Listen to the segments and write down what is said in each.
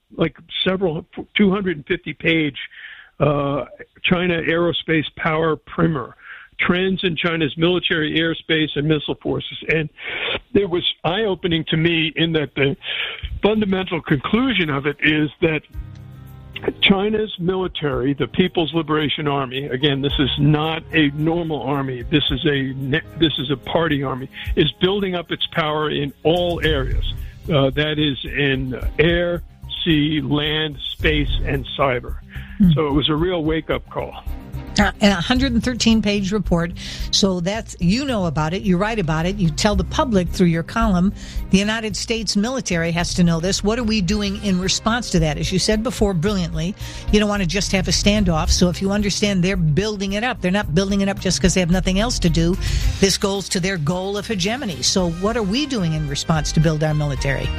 like several 250-page China Aerospace Power Primer, Trends in China's Military, Airspace, and Missile Forces. And it was eye-opening to me in that the fundamental conclusion of it is that China's military, the People's Liberation Army, again, this is not a normal army, this is a party army, is building up its power in all areas. That is in air, sea, land, space, and cyber. So it was a real wake-up call. A 113-page report. So that's, you know about it, you write about it, you tell the public through your column. The United States military has to know this. What are we doing in response to that? As you said before brilliantly, you don't want to just have a standoff. So if you understand they're building it up, they're not building it up just because they have nothing else to do. This goes to their goal of hegemony. So what are we doing in response to build our military?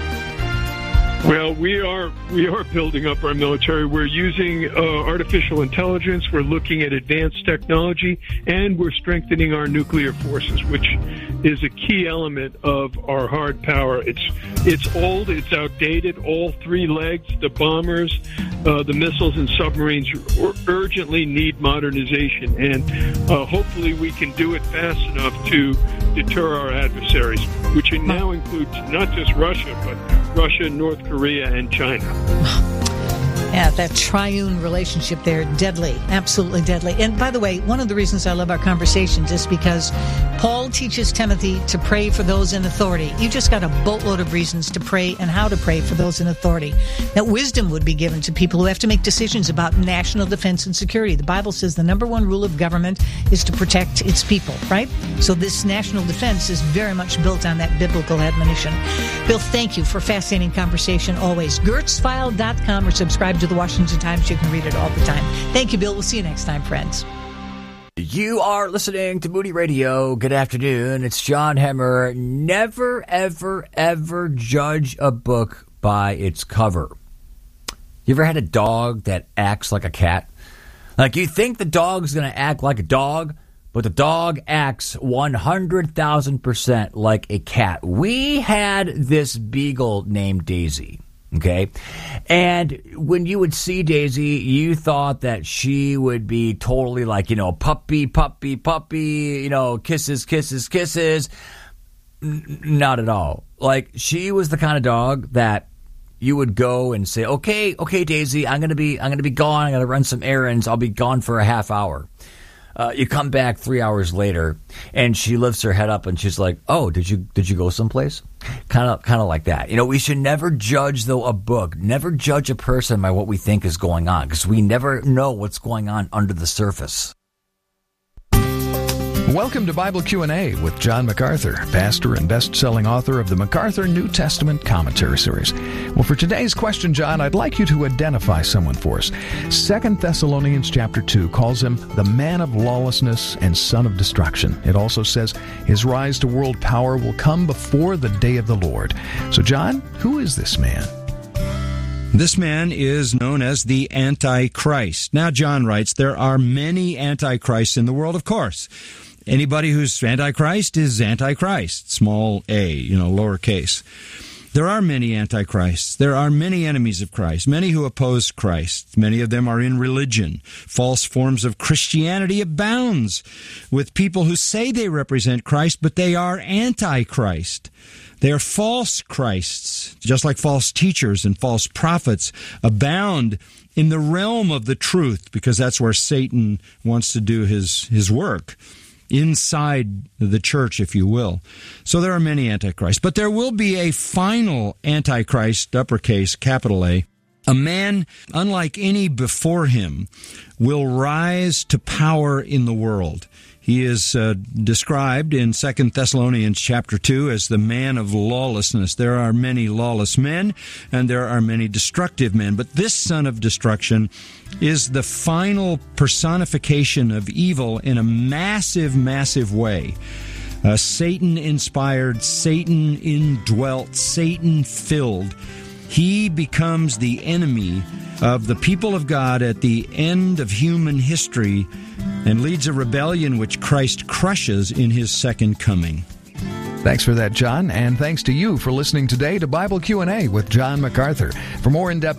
Well, we are building up our military. We're using artificial intelligence. We're looking at advanced technology, and we're strengthening our nuclear forces, which is a key element of our hard power. It's old, it's outdated. All three legs, the bombers, the missiles, and submarines, urgently need modernization, and hopefully we can do it fast enough to deter our adversaries, which now includes not just Russia, but Russia, North Korea, and China. Yeah, that triune relationship there, deadly, absolutely deadly. And by the way, one of the reasons I love our conversations is because Paul teaches Timothy to pray for those in authority. You just got a boatload of reasons to pray and how to pray for those in authority. That wisdom would be given to people who have to make decisions about national defense and security. The Bible says the number one rule of government is to protect its people, right? So this national defense is very much built on that biblical admonition. Bill, thank you for fascinating conversation always. GertzFile.com or subscribe to the Washington Times. You can read it all the time. Thank you, Bill. We'll see you next time, friends. You are listening to Moody Radio. Good afternoon. It's John Hemmer. Never, ever, ever judge a book by its cover. You ever had a dog that acts like a cat? Like, you think the dog's going to act like a dog, but the dog acts 100,000% like a cat. We had this beagle named Daisy. Okay. And when you would see Daisy, you thought that she would be totally like, puppy, kisses. Not at all. Like, she was the kind of dog that you would go and say, okay, Daisy, I'm going to be gone. I got to run some errands. I'll be gone for a half hour. You come back 3 hours later, and she lifts her head up, and she's like, "Oh, did you go someplace?" Kind of like that. We should never judge a book, never judge a person by what we think is going on, because we never know what's going on under the surface. Welcome to Bible Q&A with John MacArthur, pastor and best-selling author of the MacArthur New Testament Commentary Series. Well, for today's question, John, I'd like you to identify someone for us. 2 Thessalonians chapter 2 calls him the man of lawlessness and son of destruction. It also says his rise to world power will come before the day of the Lord. So, John, who is this man? This man is known as the Antichrist. Now, John writes, there are many Antichrists in the world, of course. Anybody who's Antichrist is Antichrist, small a, lowercase. There are many Antichrists. There are many enemies of Christ, many who oppose Christ. Many of them are in religion. False forms of Christianity abounds with people who say they represent Christ, but they are Antichrist. They are false Christs, just like false teachers and false prophets abound in the realm of the truth, because that's where Satan wants to do his work. Inside the church, if you will. So there are many antichrists. But there will be a final antichrist, uppercase, capital A. A man, unlike any before him, will rise to power in the world. He is described in 2 Thessalonians chapter 2 as the man of lawlessness. There are many lawless men, and there are many destructive men. But this son of destruction is the final personification of evil in a massive, massive way. Satan-inspired, Satan-indwelt, Satan-filled. He becomes the enemy of the people of God at the end of human history and leads a rebellion which Christ crushes in his second coming. Thanks for that, John, and thanks to you for listening today to Bible Q&A with John MacArthur. For more in-depth